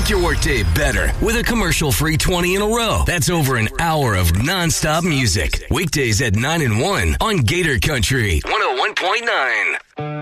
Make your workday better with a commercial-free 20 in a row. That's over an hour of non-stop music. Weekdays at 9 and 1 on Gator Country 101.9.